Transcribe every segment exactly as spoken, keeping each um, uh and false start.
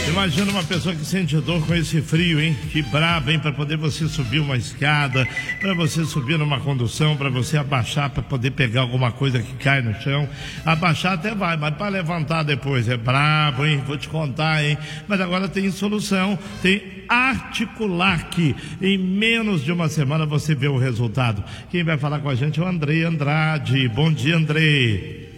Imagina uma pessoa que sente dor com esse frio, hein? Que brabo, hein? Para poder você subir uma escada, para você subir numa condução, para você abaixar, para poder pegar alguma coisa que cai no chão. Abaixar até vai, mas para levantar depois é brabo, hein? Vou te contar, hein? Mas agora tem solução, tem Articulac. Em menos de uma semana você vê o resultado. Quem vai falar com a gente é o Andrei Andrade. Bom dia, Andrei.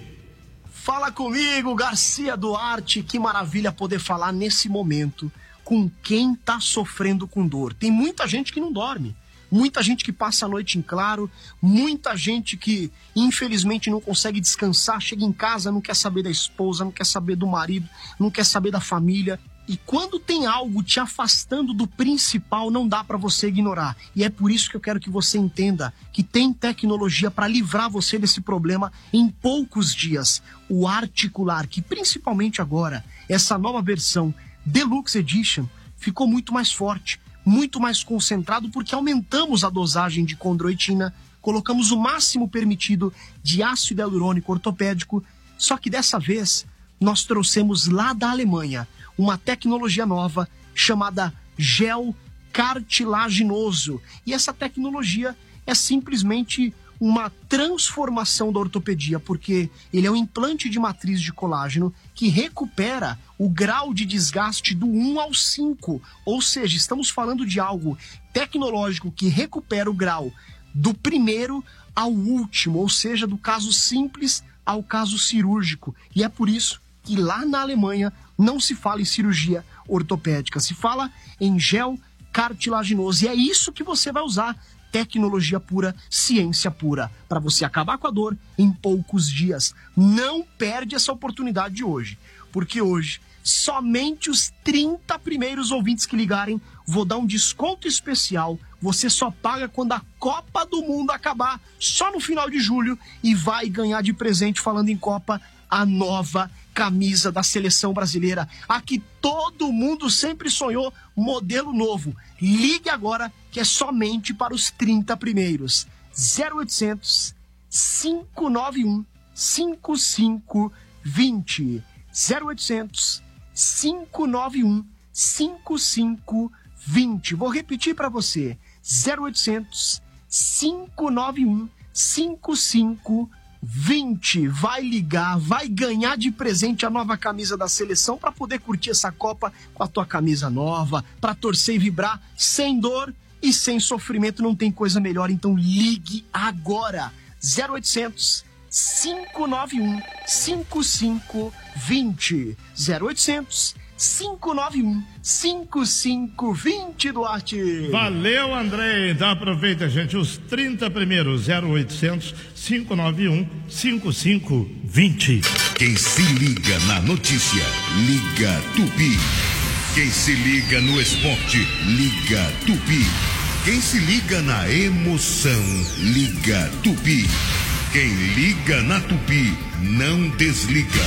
Fala comigo, Garcia Duarte. Que maravilha poder falar nesse momento com quem tá sofrendo com dor. Tem muita gente que não dorme, muita gente que passa a noite em claro, muita gente que infelizmente não consegue descansar, chega em casa, não quer saber da esposa, não quer saber do marido, não quer saber da família. E quando tem algo te afastando do principal, não dá para você ignorar. E é por isso que eu quero que você entenda que tem tecnologia para livrar você desse problema em poucos dias. O Articulac, que principalmente agora, essa nova versão Deluxe Edition, ficou muito mais forte, muito mais concentrado, porque aumentamos a dosagem de condroitina, colocamos o máximo permitido de ácido hialurônico ortopédico, só que dessa vez nós trouxemos lá da Alemanha uma tecnologia nova chamada gel cartilaginoso. E essa tecnologia é simplesmente uma transformação da ortopedia, porque ele é um implante de matriz de colágeno que recupera o grau de desgaste do um ao cinco. Ou seja, estamos falando de algo tecnológico que recupera o grau do primeiro ao último, ou seja, do caso simples ao caso cirúrgico. E é por isso que lá na Alemanha não se fala em cirurgia ortopédica, se fala em gel cartilaginoso. E é isso que você vai usar. Tecnologia pura, ciência pura, para você acabar com a dor em poucos dias. Não perde essa oportunidade de hoje, porque hoje somente os trinta primeiros ouvintes que ligarem, vou dar um desconto especial. Você só paga quando a Copa do Mundo acabar, só no final de julho, e vai ganhar de presente, falando em Copa, a nova camisa da seleção brasileira, a que todo mundo sempre sonhou, modelo novo. Ligue agora, que é somente para os trinta primeiros. zero oitocentos, cinco nove um, cinco cinco dois zero. zero oitocentos, cinco nove um, cinco cinco dois zero. Vou repetir para você. zero oitocentos, cinco nove um, cinco cinco vinte. Vai ligar, vai ganhar de presente a nova camisa da seleção para poder curtir essa Copa com a tua camisa nova, para torcer e vibrar sem dor e sem sofrimento. Não tem coisa melhor, então ligue agora. zero oitocentos, cinco nove um, cinco cinco dois zero. zero oitocentos, cinco nove um, cinco cinco dois zero, Duarte. Valeu, Andrei. Então aproveita, gente, os trinta primeiros. Zero oitocentos, cinco nove um, cinco cinco dois zero. Quem se liga na notícia, liga Tupi. Quem se liga no esporte, liga Tupi. Quem se liga na emoção, liga Tupi. Quem liga na Tupi, não desliga.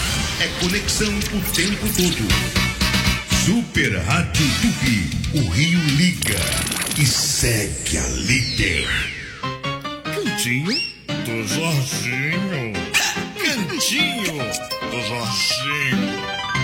É conexão o tempo todo. Super Rádio Tupi, o Rio liga e segue a líder. Cantinho do Jorginho. Cantinho do Jorginho.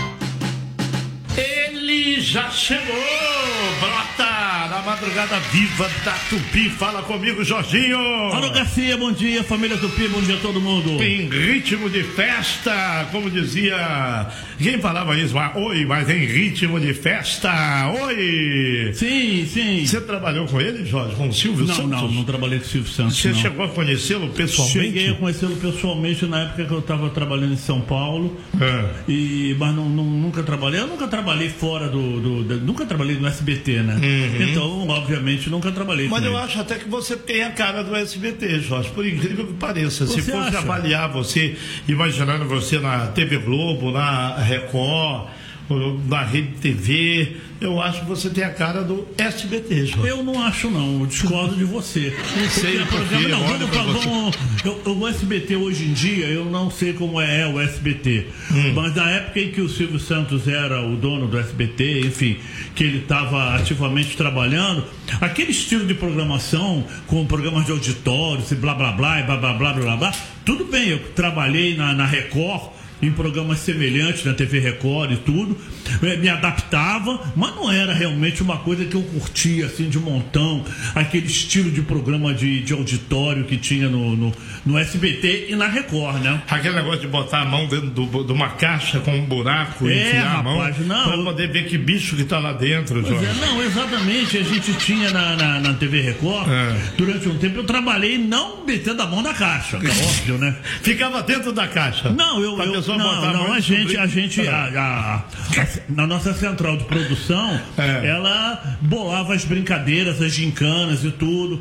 Ele já chegou, brota na madrugada viva da Tupi. Fala comigo, Jorginho. Alô, Garcia, bom dia, família Tupi, bom dia a todo mundo. Em ritmo de festa, como dizia, quem falava isso? Ah, oi, mas em ritmo de festa, oi. Sim, sim. Você trabalhou com ele, Jorge, com o Silvio não, Santos? Não, não, não trabalhei com o Silvio Santos. Você não. chegou a conhecê-lo pessoalmente? Cheguei a conhecê-lo pessoalmente na época que eu estava trabalhando em São Paulo, é. e, mas não, não, nunca trabalhei, eu nunca trabalhei fora do, do, do nunca trabalhei no S B T, né? Uhum. Então, obviamente, nunca trabalhei Mas com eu ele. acho até que você tem a cara do S B T, Jorge, por incrível que pareça. Você Se fosse acha? avaliar você, imaginando você na T V Globo, na Record, na Rede T V, eu acho que você tem a cara do S B T, Jorge. Eu não acho, não. Eu discordo de você. Não sei porque, por quê. Não, vamos, pra, vamos, eu, o S B T hoje em dia, eu não sei como é o S B T. Hum. Mas na época em que o Silvio Santos era o dono do S B T, enfim, que ele estava ativamente trabalhando, aquele estilo de programação, com programas de auditórios e blá blá blá e blá blá blá blá blá, tudo bem, eu trabalhei na, na Record, em programas semelhantes na T V Record e tudo, me adaptava, mas não era realmente uma coisa que eu curtia assim de montão, aquele estilo de programa de, de auditório que tinha no, no, no S B T e na Record, né? Aquele negócio de botar a mão dentro do, de uma caixa com um buraco e é, enfiar rapaz, a mão não, pra eu... poder ver que bicho que tá lá dentro, Jorge. É, não, exatamente, a gente tinha na, na, na T V Record, é. durante um tempo eu trabalhei não metendo a mão na caixa, que é óbvio, né? Ficava dentro da caixa. Não, eu, eu não, não, a, a gente, a gente, a, a, a, na nossa central de produção, é. ela bolava as brincadeiras, as gincanas e tudo,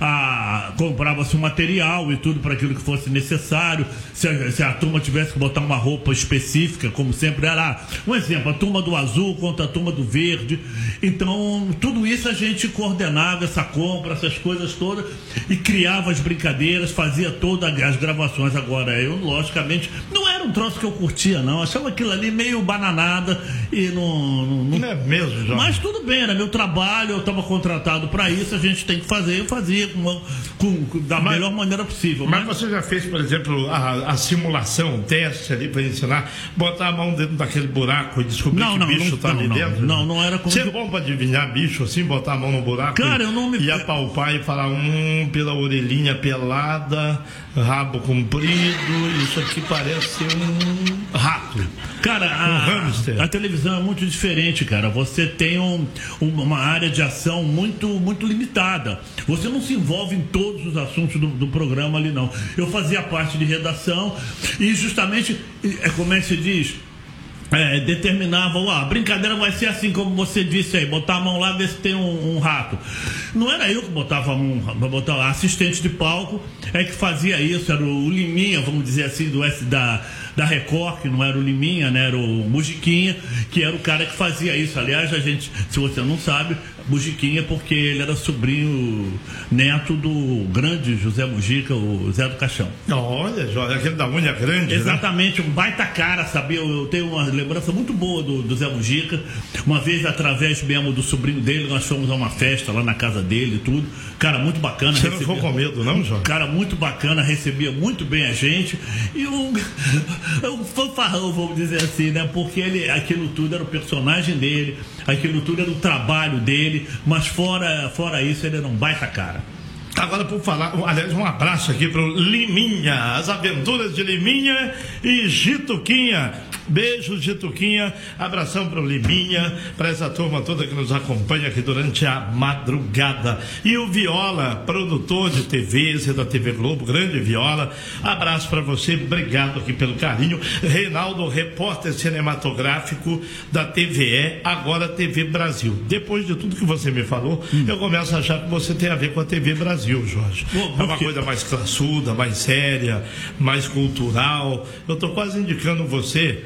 a, comprava-se o material e tudo para aquilo que fosse necessário, se a, se a turma tivesse que botar uma roupa específica, como sempre era, um exemplo, a turma do azul contra a turma do verde, então tudo isso a gente coordenava, essa compra, essas coisas todas, e criava as brincadeiras, fazia todas as gravações. Agora, eu, logicamente, não era um troço que eu curtia, não, achava aquilo ali meio bananada e não... Não, não... não é mesmo, Jorge? Mas tudo bem, era meu trabalho, eu estava contratado para isso, a gente tem que fazer, eu fazia com, com, da mas, melhor maneira possível. Mas, mas você já fez, por exemplo, a, a simulação, o teste ali para ensinar, botar a mão dentro daquele buraco e descobrir não, que não, bicho não, tá não, ali não, dentro? Não, não era como... Você é bom para adivinhar bicho assim, botar a mão no buraco Cara, e, eu não me... e apalpar e falar, hum, pela orelhinha pelada, rabo comprido, isso aqui parece ser um rato. Cara, a, a televisão é muito diferente, cara. Você tem um, uma área de ação muito, muito limitada. Você não se envolve em todos os assuntos do, do programa ali, não. Eu fazia parte de redação e justamente, é como é que se diz... É, determinava, ó, a brincadeira vai ser assim como você disse aí, botar a mão lá, ver se tem um, um rato. Não era eu que botava a mão, botava, assistente de palco é que fazia isso, era o Liminha, vamos dizer assim, do S da, da Record, que não era o Liminha, né, era o Mujiquinha, que era o cara que fazia isso. Aliás, a gente, se você não sabe, Mujiquinha, porque ele era sobrinho neto do grande José Mujica, o Zé do Caixão. Olha, Jorge, aquele da unha grande, exatamente, né? Um baita cara, sabia? Eu, eu tenho uma lembrança muito boa do, do Zé Mujica. Uma vez, através mesmo do sobrinho dele, nós fomos a uma festa lá na casa dele e tudo. Cara, muito bacana. Você recebia... não ficou com medo, não, Jorge? Cara, muito bacana, recebia muito bem a gente. E um, um fanfarrão, vamos dizer assim, né? Porque ele, aquilo tudo era o personagem dele, aquilo tudo era o trabalho dele. Mas fora, fora isso, ele era um baita cara. Agora, por falar, aliás, um abraço aqui pro Liminha, as aventuras de Liminha e Gituquinha. Beijo, Gituquinha, abração pro Liminha, para essa turma toda que nos acompanha aqui durante a madrugada. E o Viola, produtor de T Vs da T V Globo, grande Viola, abraço para você, obrigado aqui pelo carinho. Reinaldo, repórter cinematográfico da T V E, agora T V Brasil. Depois de tudo que você me falou, hum. eu começo a achar que você tem a ver com a T V Brasil, Jorge. Oh, é uma coisa mais classuda, mais séria, mais cultural. Eu tô quase indicando você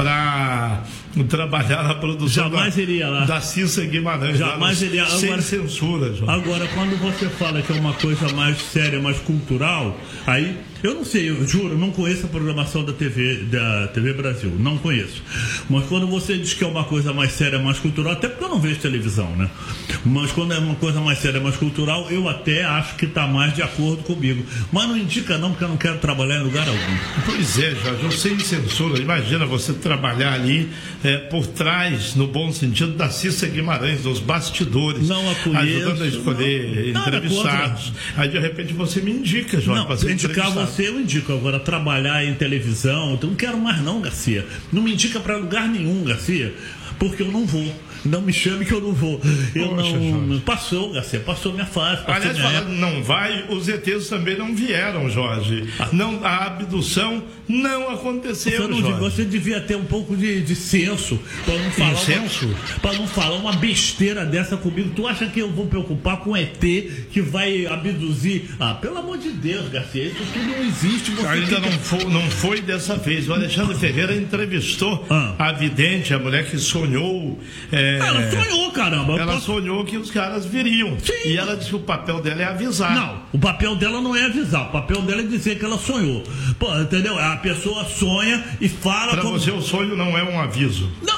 para trabalhar na produção Jamais da, iria lá. da Cissa Guimarães. Jamais lá, iria. Sem agora, censura, Jorge. Agora, quando você fala que é uma coisa mais séria, mais cultural, aí, eu não sei, eu juro, não conheço a programação da T V, da T V Brasil, não conheço. Mas quando você diz que é uma coisa mais séria, mais cultural, até porque eu não vejo televisão, né? Mas quando é uma coisa mais séria, mais cultural, eu até acho que está mais de acordo comigo. Mas não indica não, porque eu não quero trabalhar em lugar algum. Pois é, Jorge, eu sem censura. Imagina você trabalhar ali é, por trás, no bom sentido, da Cissa Guimarães, dos bastidores. Não a conheço. Ajudando a escolher não, entrevistados. Aí, de repente, você me indica, Jorge, para ser indicar você, eu indico. Agora, trabalhar em televisão, eu não quero mais não, Garcia. Não me indica para lugar nenhum, Garcia, porque eu não vou. Não me chame que eu não vou. Eu Poxa, não. Jorge. Passou, Garcia, passou minha fase. Aliás, falando não vai, os E Tês também não vieram, Jorge. Ah. Não, a abdução não aconteceu, você, não, Jorge. Você devia ter um pouco de, de senso para não falar senso? Uma, para não falar uma besteira dessa comigo. Tu acha que eu vou preocupar com E T que vai abduzir? Ah, pelo amor de Deus, Garcia, isso tudo não existe. Você Ainda fica... não, foi, não foi dessa vez. O Alexandre Ferreira entrevistou ah. a vidente, a mulher que sonhou. É... Ela sonhou, caramba. Ela posso... sonhou que os caras viriam. Sim. E ela disse que o papel dela é avisar. Não, o papel dela não é avisar. O papel dela é dizer que ela sonhou. Pô, entendeu? A pessoa sonha e fala. Pra como... você, o sonho não é um aviso. Não.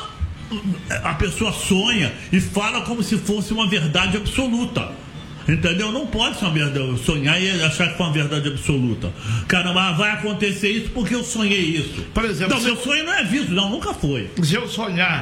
A pessoa sonha e fala como se fosse uma verdade absoluta. Entendeu? Não pode ser uma verdade, sonhar e achar que foi uma verdade absoluta. Caramba, vai acontecer isso porque eu sonhei isso. Por exemplo, não, meu sonho não é aviso, não, nunca foi. Se eu sonhar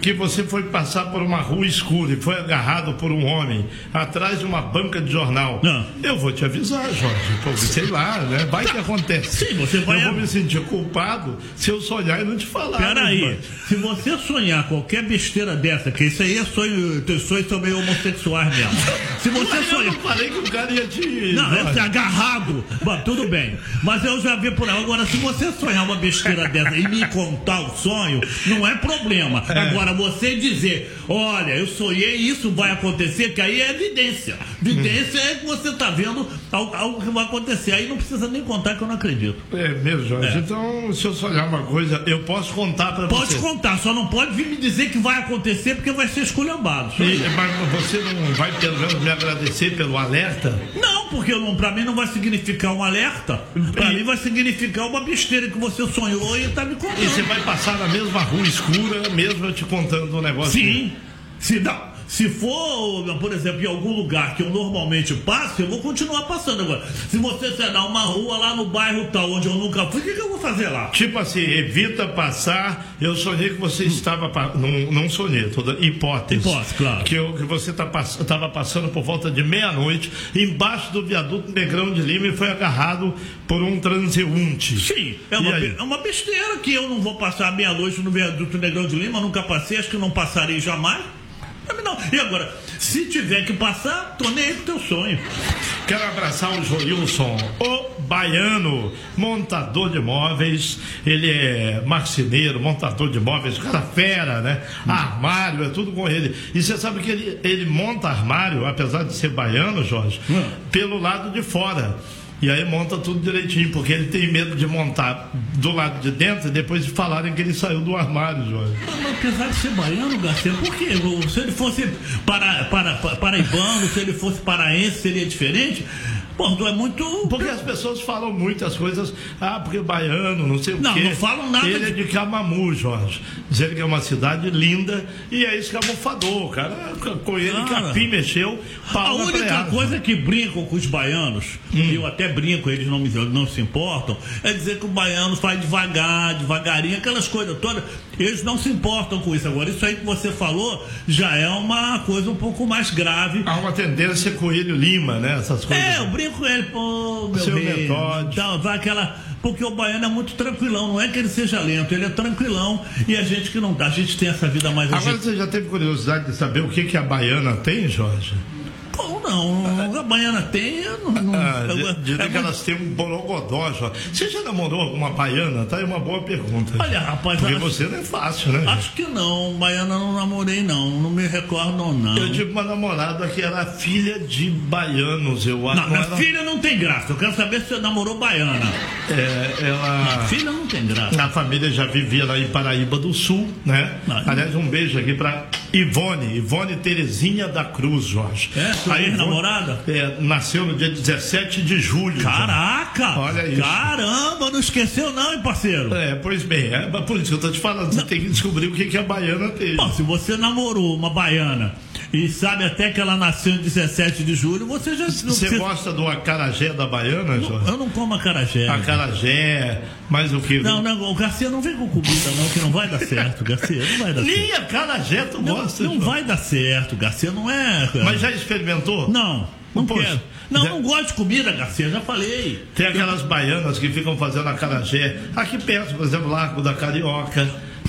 que você foi passar por uma rua escura e foi agarrado por um homem atrás de uma banca de jornal, não. eu vou te avisar, Jorge, porque sei lá, né? Vai que acontece. Sim, você vai... Eu vou me sentir culpado se eu sonhar e não te falar. Peraí, se você sonhar qualquer besteira dessa, que isso aí é sonho, teus sonhos são meio homossexuais mesmo. Se você Mas sonhar... eu não falei que o cara ia te... Não, é agarrado. Bom, tudo bem. Mas eu já vi por aí. Agora, se você sonhar uma besteira dessa e me contar o sonho, não é problema. É. Agora, você dizer, olha, eu sonhei e isso vai acontecer, que aí é evidência. Evidência hum. é que você está vendo algo, algo que vai acontecer. Aí não precisa nem contar que eu não acredito. É mesmo, Jorge. É. Então, se eu sonhar uma coisa, eu posso contar para você. Pode contar, só não pode vir me dizer que vai acontecer, porque vai ser esculhambado. E, mas você não vai pelo menos me agradecer pelo alerta? Não, porque não, pra mim não vai significar um alerta. Pra e... mim vai significar uma besteira que você sonhou e tá me contando. E você vai passar na mesma rua escura, mesmo eu te contando um negócio? Sim. Se não. Se for, por exemplo, em algum lugar que eu normalmente passo, eu vou continuar passando agora. Se você será uma rua lá no bairro tal, onde eu nunca fui, o que, que eu vou fazer lá? Tipo assim, evita passar. Eu sonhei que você estava. Não, não sonhei, toda hipótese. Hipótese, claro. Que, eu, que você estava passando por volta de meia-noite, embaixo do viaduto Negrão de Lima, e foi agarrado por um transeunte. Sim, é uma, é uma besteira que eu não vou passar meia-noite no viaduto Negrão de Lima, nunca passei, acho que não passarei jamais. Não. E agora, se tiver que passar, tô nem aí pro teu sonho. Quero abraçar o Joilson, o baiano, montador de móveis. Ele é marceneiro, montador de móveis, cara fera, né? Hum. Armário, é tudo com ele. E você sabe que ele, ele monta armário, apesar de ser baiano, Jorge, hum. pelo lado de fora. E aí monta tudo direitinho, porque ele tem medo de montar do lado de dentro e depois de falarem que ele saiu do armário, Jorge. Mas apesar de ser baiano, Garcia, por quê? Se ele fosse para, para, para, paraibano, se ele fosse paraense, seria diferente? Pô, não é muito... Porque as pessoas falam muitas coisas, ah, porque baiano, não sei o não, quê. Não, não falam nada. Ele de... é de Camamu, Jorge. Dizendo que é uma cidade linda e é escamufador, cara. Com ele, cara, capim mexeu, pau A única freada, coisa Jorge. que brincam com os baianos, hum. eu até brinco, eles não, me, não se importam, é dizer que o baiano faz devagar, devagarinho, aquelas coisas todas. Eles não se importam com isso. Agora, isso aí que você falou já é uma coisa um pouco mais grave. Há uma tendência Coelho Lima, né? Essas coisas. É, eu brinco com ele, pô, meu Seu rei. Então, vai aquela... Porque o baiano é muito tranquilão, não é que ele seja lento, ele é tranquilão e a gente que não dá, a gente tem essa vida mais... Agora gente... você já teve curiosidade de saber o que, que a baiana tem, Jorge? Pô, não, a baiana tem... Eu não, não, ah, eu, dizem é que elas têm um borogodó, Jorge. Você já namorou alguma baiana? Tá aí uma boa pergunta. Olha, rapaz... Porque acho, você não é fácil, né? Acho que não, baiana não namorei não, não me recordo não. Eu tive uma namorada que era filha de baianos, eu acho. Não, não era... filha não tem graça, eu quero saber se você namorou baiana. É, ela... Não, filha não tem graça. A família já vivia lá em Paraíba do Sul, né? Não, Aliás, um beijo aqui pra Ivone, Ivone Terezinha da Cruz, Jorge. É, sua ex-namorada? É, nasceu no dia dezessete de julho. Caraca! Já. Olha isso. Caramba, não esqueceu não, hein, parceiro? É, pois bem, é por isso que eu tô te falando, você não. tem que descobrir o que, que a baiana tem. Bom, se você namorou uma baiana e sabe até que ela nasceu em dezessete de julho, você já... Você você... gosta do acarajé da baiana, Jorge? Eu não como acarajé. Acarajé, mas o que? Não, não, o Garcia não vem com comida não, que não vai dar certo, Garcia, não vai dar Nem certo. Nem acarajé tu não, gosta, Não Jorge. vai dar certo, Garcia, não é... Mas já experimentou? Não, não Poxa, quero. Não, já... não gosto de comida, Garcia, já falei. Tem aquelas baianas que ficam fazendo acarajé. Aqui perto, por exemplo, Largo da Carioca.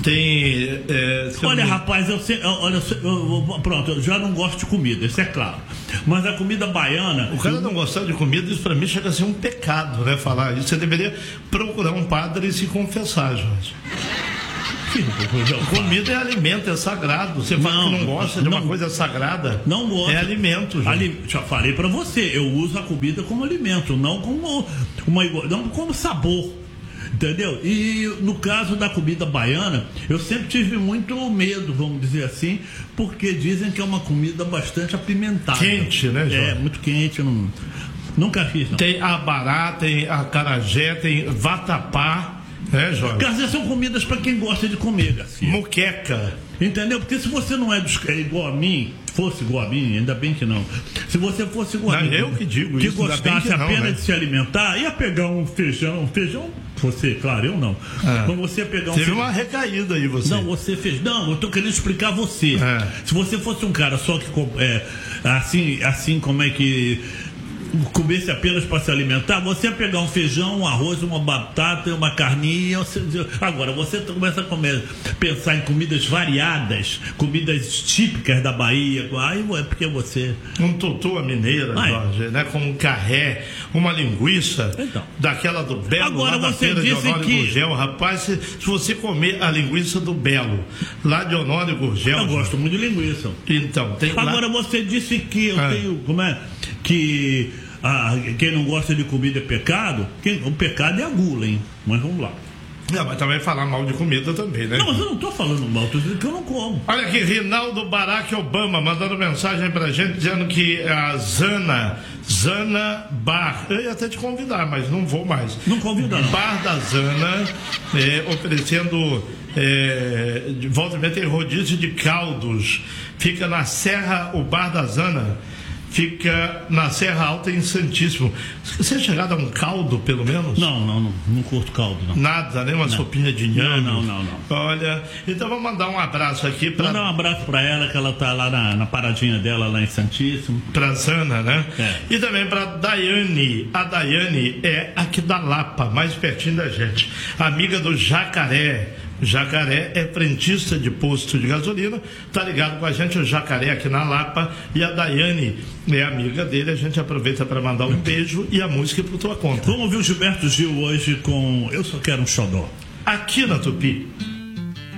Tem. É, olha, não... rapaz, eu sei, olha, eu, eu, pronto, eu já não gosto de comida, isso é claro. Mas a comida baiana. O cara eu... não gostar de comida, isso pra mim chega a ser um pecado, né? Falar isso. Você deveria procurar um padre e se confessar, Jorge. Comida é alimento, é sagrado. Você fala não, que não gosta de uma não, coisa sagrada. Não gosto. É alimento, Jorge. Ali, já falei pra você, eu uso a comida como alimento, não como uma, não como sabor. Entendeu? E no caso da comida baiana, eu sempre tive muito medo, vamos dizer assim, porque dizem que é uma comida bastante apimentada. Quente, né, Jorge? É, muito quente. Não, nunca fiz, não. Tem abará, tem acarajé, tem vatapá. É, Jorge? Garcia, são comidas para quem gosta de comer, Garcia. Muqueca. Entendeu? Porque se você não é, dos, é igual a mim, fosse igual a mim, ainda bem que não. Se você fosse igual não, a mim, eu que digo que isso, gostasse que não, apenas né? de se alimentar, ia pegar um feijão, feijão, você, claro, eu não. É. Mas você ia pegar um Teve feijão. uma recaída aí, você. Não, você fez. Não, eu tô querendo explicar você. É. Se você fosse um cara só que é, assim, assim como é que comesse apenas para se alimentar, você ia pegar um feijão, um arroz, uma batata, uma carninha. Agora, você começa a comer, pensar em comidas variadas, comidas típicas da Bahia. Aí é porque você. Um tutu à mineira, Ai. Jorge, né? Com um carré, uma linguiça, Então. daquela do Belo, Agora, lá da você feira de disse Honório que- Gurgel. Rapaz, se, se você comer a linguiça do Belo, lá de Honório Gurgel. Eu gosto muito de linguiça. Então, tem Agora, lá... você disse que eu Ah. tenho. Como é? Que ah, quem não gosta de comida é pecado. Quem, o pecado é a gula, hein? Mas vamos lá. Não, mas também falar mal de comida também, né? Não, mas eu não tô falando mal, tô dizendo que eu não como. Olha aqui, Rinaldo Barack Obama mandando mensagem pra gente dizendo que a Zana, Zana Bar, eu ia até te convidar, mas não vou mais. Não convida, não. Bar da Zana, é, oferecendo, é, de volta e meia tem rodízio de caldos, fica na Serra, o Bar da Zana, fica na Serra Alta em Santíssimo. Você é chegado a um caldo, pelo menos? Não, não, não, não curto caldo, não. Nada, nem uma sopinha de Não, inhame? não, não, não. Olha, então vamos mandar um abraço aqui para Mandar um abraço pra ela, que ela tá lá na, na paradinha dela, lá em Santíssimo. Pra Zana, né? É. E também pra Daiane. A Daiane é aqui da Lapa, mais pertinho da gente. Amiga do Jacaré. Jacaré é frentista de posto de gasolina, tá ligado com a gente, o Jacaré aqui na Lapa, e a Daiane é amiga dele. A gente aproveita para mandar um beijo e a música por tua conta. Vamos ouvir o Gilberto Gil hoje com Eu Só Quero um Xodó. Aqui na Tupi.